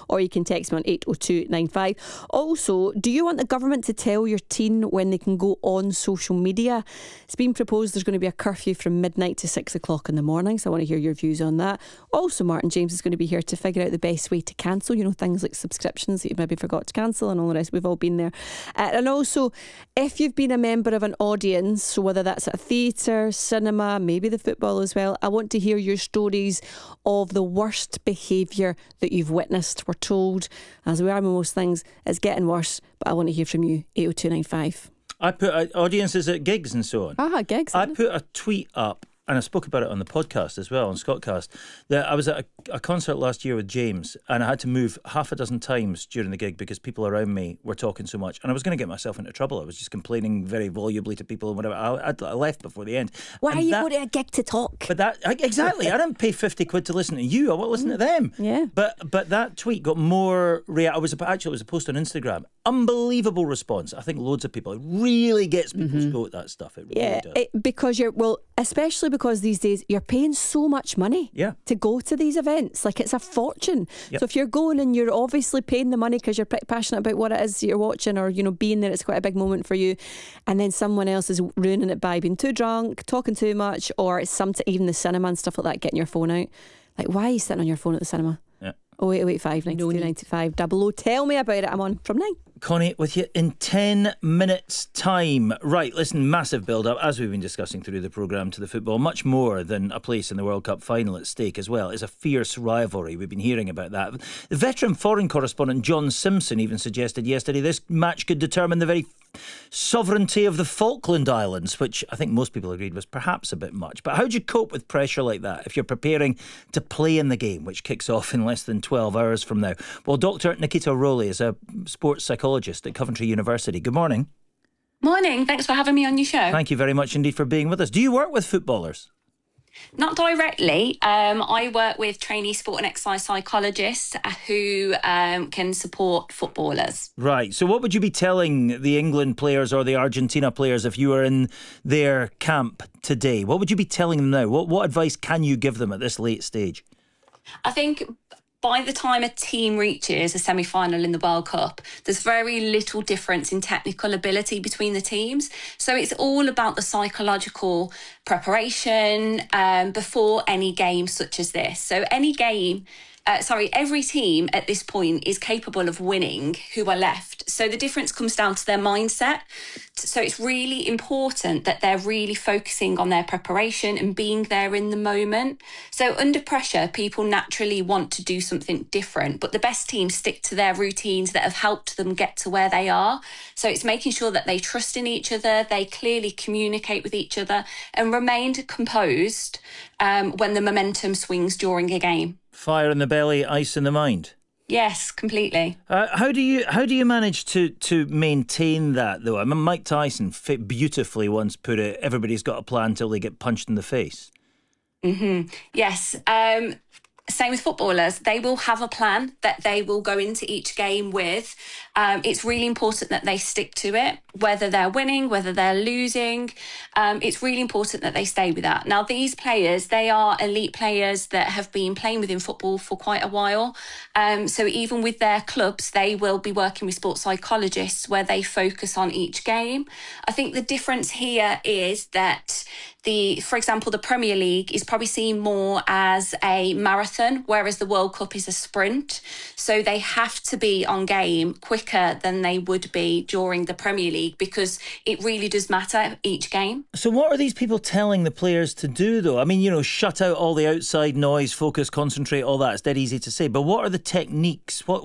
or you can text me on 80295. Also, do you want the government to tell your teen when they can go on social media? It's been proposed there's going to be a curfew from midnight to 6 o'clock in the morning, so I want to hear your views on that. Also, Martin James is going to be here to figure out the best way to cancel, things like subscriptions that you maybe forgot to cancel and all the rest. We've all been there. And also, if you've been a member of an audience, so whether that's at a theatre, cinema, maybe the football as well, I want to hear your stories of the worst behaviour that you've witnessed. We're told, as we are with most things, it's getting worse, but I want to hear from you. 80295. I put audiences at gigs and so on. Gigs. I put a tweet up, and I spoke about it on the podcast as well, on Scottcast, that I was at a concert last year with James, and I had to move half a dozen times during the gig because people around me were talking so much, and I was going to get myself into trouble. I was just complaining very volubly to people and whatever. I left before the end. Why are you going to a gig to talk? But exactly. I don't pay 50 quid to listen to you. I want to listen to them. Yeah. But that tweet got more it was a post on Instagram. Unbelievable response. I think loads of people. It really gets people's goat, that stuff. It really does. Because especially because these days you're paying so much money to go to these events. Like, it's a fortune. Yep. So if you're going and you're obviously paying the money because you're pretty passionate about what it is you're watching, or being there, it's quite a big moment for you, and then someone else is ruining it by being too drunk, talking too much, or it's even the cinema and stuff like that, getting your phone out. Like, why are you sitting on your phone at the cinema? 08085 9295 00. Tell me about it. I'm on from 9. Connie, with you in 10 minutes' time. Right, listen, massive build-up, as we've been discussing through the programme, to the football. Much more than a place in the World Cup final at stake as well. It's a fierce rivalry. We've been hearing about that. The veteran foreign correspondent John Simpson even suggested yesterday this match could determine the very sovereignty of the Falkland Islands, which I think most people agreed was perhaps a bit much. But how do you cope with pressure like that if you're preparing to play in the game, which kicks off in less than 12 hours from now? Well, Dr. Nikita Rowley is a sports psychologist at Coventry University. Good morning. Morning. Thanks for having me on your show. Thank you very much indeed for being with us. Do you work with footballers? Not directly. I work with trainee sport and exercise psychologists who can support footballers. Right. So what would you be telling the England players or the Argentina players if you were in their camp today? What would you be telling them now? What advice can you give them at this late stage? I think by the time a team reaches a semi-final in the World Cup, there's very little difference in technical ability between the teams. So it's all about the psychological preparation before any game such as this. So every team at this point is capable of winning who are left. So the difference comes down to their mindset. So it's really important that they're really focusing on their preparation and being there in the moment. So under pressure, people naturally want to do something different, but the best teams stick to their routines that have helped them get to where they are. So it's making sure that they trust in each other, they clearly communicate with each other, and remain composed when the momentum swings during a game. Fire in the belly, ice in the mind. Yes, completely. How do you manage to maintain that, though? I mean, Mike Tyson beautifully once put it, everybody's got a plan till they get punched in the face. Yes. Same with footballers. They will have a plan that they will go into each game with. It's really important that they stick to it, whether they're winning, whether they're losing. It's really important that they stay with that. Now, these players, they are elite players that have been playing within football for quite a while. So even with their clubs, they will be working with sports psychologists where they focus on each game. I think the difference here is that for example, the Premier League is probably seen more as a marathon, whereas the World Cup is a sprint. So they have to be on game quicker than they would be during the Premier League because it really does matter each game. So what are these people telling the players to do, though? I mean, shut out all the outside noise, focus, concentrate, all that. It's dead easy to say. But what are the techniques? What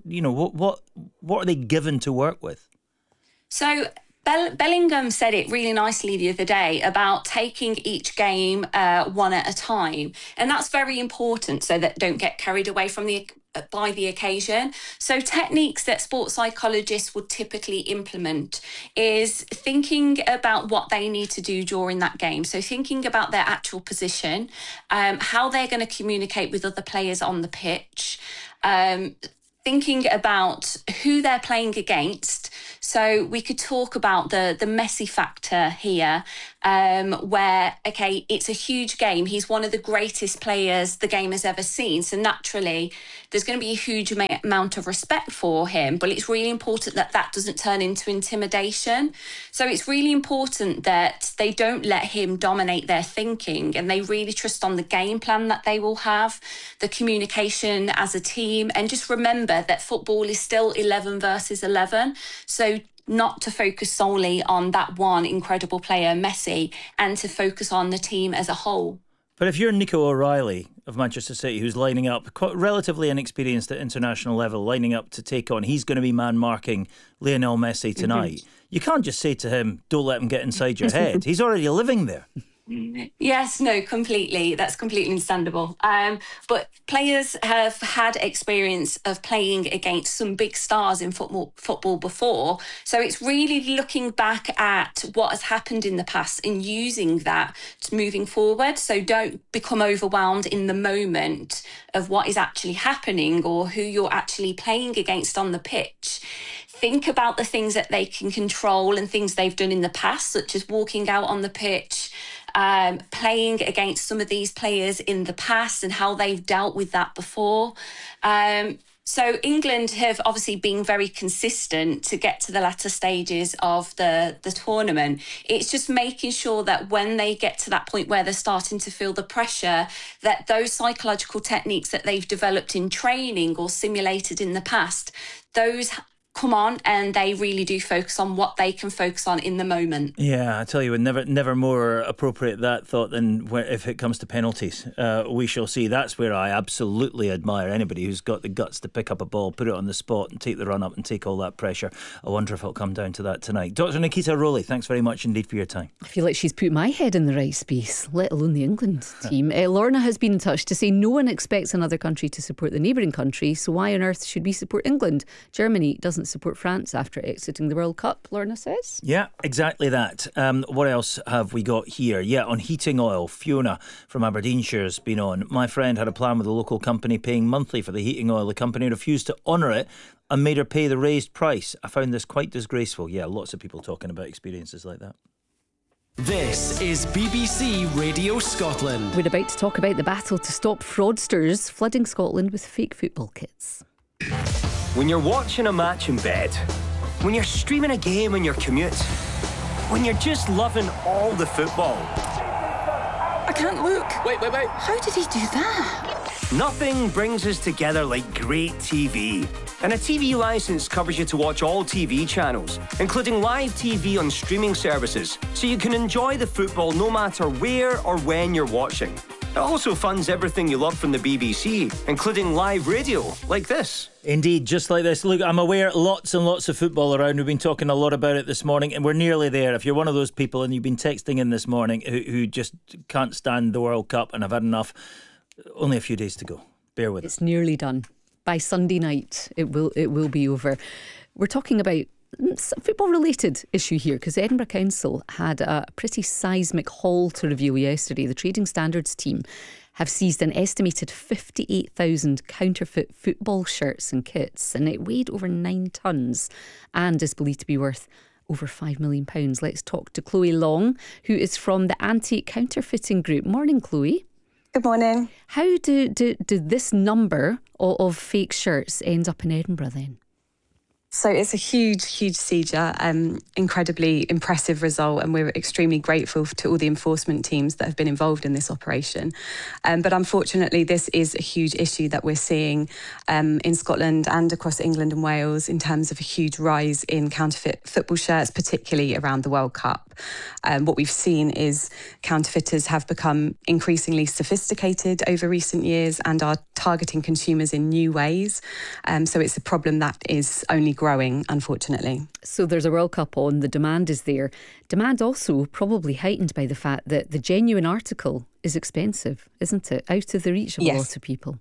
are they given to work with? So Bellingham said it really nicely the other day about taking each game one at a time. And that's very important so that don't get carried away by the occasion. So techniques that sports psychologists would typically implement is thinking about what they need to do during that game. So thinking about their actual position, how they're going to communicate with other players on the pitch, thinking about who they're playing against. So we could talk about the Messi factor here. where, okay, it's a huge game. He's one of the greatest players the game has ever seen. So naturally, there's going to be a huge amount of respect for him, but it's really important that that doesn't turn into intimidation. So it's really important that they don't let him dominate their thinking, and they really trust on the game plan that they will have, the communication as a team, and just remember that football is still 11 versus 11. So not to focus solely on that one incredible player, Messi, and to focus on the team as a whole. But if you're Nico O'Reilly of Manchester City, who's lining up, quite relatively inexperienced at international level, lining up to take on, he's going to be man-marking Lionel Messi tonight. You can't just say to him, don't let him get inside your head. He's already living there. Yes, no, completely. That's completely understandable. But players have had experience of playing against some big stars in football before. So it's really looking back at what has happened in the past and using that to moving forward. So don't become overwhelmed in the moment of what is actually happening or who you're actually playing against on the pitch. Think about the things that they can control and things they've done in the past, such as walking out on the pitch, playing against some of these players in the past and how they've dealt with that before. So England have obviously been very consistent to get to the latter stages of the tournament. It's just making sure that when they get to that point where they're starting to feel the pressure, that those psychological techniques that they've developed in training or simulated in the past, those come on, and they really do focus on what they can focus on in the moment. Yeah, I tell you, never more appropriate that thought than if it comes to penalties. We shall see. That's where I absolutely admire anybody who's got the guts to pick up a ball, put it on the spot and take the run up and take all that pressure. I wonder if it'll come down to that tonight. Dr. Nikita Rowley, thanks very much indeed for your time. I feel like she's put my head in the right space, let alone the England team. Lorna has been in touch to say no one expects another country to support the neighbouring country, so why on earth should we support England? Germany doesn't support France after exiting the World Cup, Lorna says. Yeah, exactly that. What else have we got here? Yeah, on heating oil, Fiona from Aberdeenshire's been on. My friend had a plan with a local company paying monthly for the heating oil. The company refused to honour it and made her pay the raised price. I found this quite disgraceful. Yeah, lots of people talking about experiences like that. This is BBC Radio Scotland. We're about to talk about the battle to stop fraudsters flooding Scotland with fake football kits. When you're watching a match in bed, when you're streaming a game on your commute, when you're just loving all the football. I can't look. Wait. How did he do that? Nothing brings us together like great TV. And a TV licence covers you to watch all TV channels, including live TV on streaming services, so you can enjoy the football no matter where or when you're watching. It also funds everything you love from the BBC, including live radio, like this. Indeed, just like this. Look, I'm aware lots and lots of football around. We've been talking a lot about it this morning, and we're nearly there. If you're one of those people and you've been texting in this morning who just can't stand the World Cup and have had enough, only a few days to go. Bear with us. It's nearly done. By Sunday night, it will be over. We're talking about football-related issue here, because Edinburgh Council had a pretty seismic haul to reveal yesterday. The Trading Standards team have seized an estimated 58,000 counterfeit football shirts and kits, and it weighed over 9 tonnes and is believed to be worth over £5 million. Let's talk to Chloe Long, who is from the Anti-Counterfeiting Group. Morning, Chloe. Good morning. How do this number of fake shirts end up in Edinburgh then? So it's a huge seizure, incredibly impressive result, and we're extremely grateful to all the enforcement teams that have been involved in this operation. But unfortunately, this is a huge issue that we're seeing in Scotland and across England and Wales in terms of a huge rise in counterfeit football shirts, particularly around the World Cup. What we've seen is counterfeiters have become increasingly sophisticated over recent years and are targeting consumers in new ways. So it's a problem that is only growing, unfortunately. So there's a World Cup on, the demand is there. Demand also probably heightened by the fact that the genuine article is expensive, isn't it? Out of the reach of a lot of people.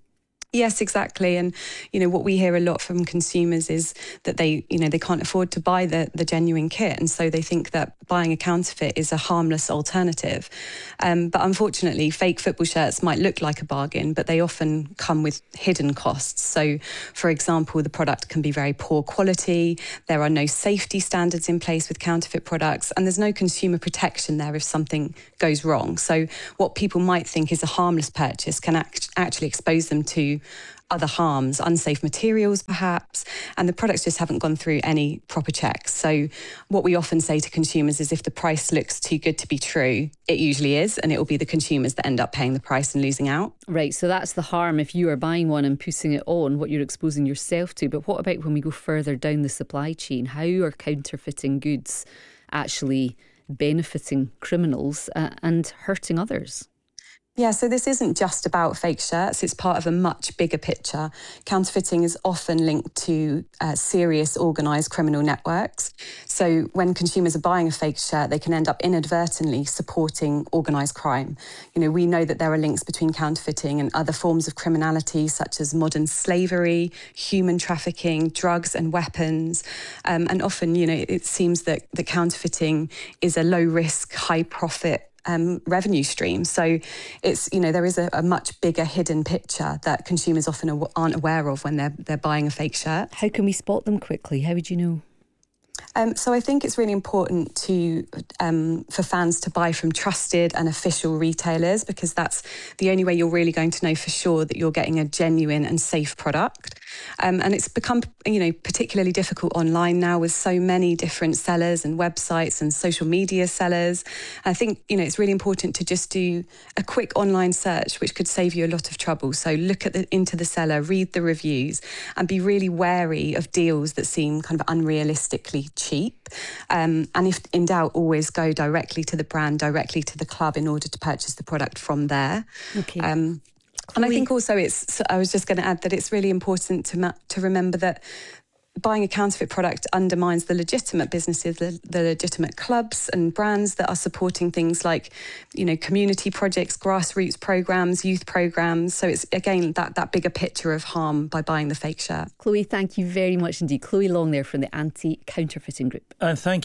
Yes, exactly. And, what we hear a lot from consumers is that they can't afford to buy the genuine kit. And so they think that buying a counterfeit is a harmless alternative. But unfortunately, fake football shirts might look like a bargain, but they often come with hidden costs. So, for example, the product can be very poor quality. There are no safety standards in place with counterfeit products, and there's no consumer protection there if something goes wrong. So what people might think is a harmless purchase can actually expose them to other harms, unsafe materials perhaps, and the products just haven't gone through any proper checks. So what we often say to consumers is if the price looks too good to be true, it usually is, and it will be the consumers that end up paying the price and losing out. Right, so that's the harm if you are buying one and putting it on, what you're exposing yourself to. But what about when we go further down the supply chain? How are counterfeiting goods actually benefiting criminals and hurting others? Yeah, so this isn't just about fake shirts. It's part of a much bigger picture. Counterfeiting is often linked to serious organised criminal networks. So when consumers are buying a fake shirt, they can end up inadvertently supporting organised crime. We know that there are links between counterfeiting and other forms of criminality, such as modern slavery, human trafficking, drugs and weapons. And often, it seems that the counterfeiting is a low-risk, high-profit revenue stream. So it's, there is a much bigger hidden picture that consumers often aren't aware of when they're buying a fake shirt. How can we spot them quickly? How would you know? So I think it's really important for fans to buy from trusted and official retailers, because that's the only way you're really going to know for sure that you're getting a genuine and safe product. And it's become, particularly difficult online now with so many different sellers and websites and social media sellers. I think, it's really important to just do a quick online search, which could save you a lot of trouble. So look into the seller, read the reviews, and be really wary of deals that seem kind of unrealistically cheap. And if in doubt, always go directly to the brand, directly to the club in order to purchase the product from there. Okay. And I think also I was just going to add that it's really important to remember that buying a counterfeit product undermines the legitimate businesses, the legitimate clubs and brands that are supporting things like, community projects, grassroots programs, youth programs. So it's, again, that bigger picture of harm by buying the fake shirt. Chloe, thank you very much indeed. Chloe Long there from the Anti-Counterfeiting Group. And thank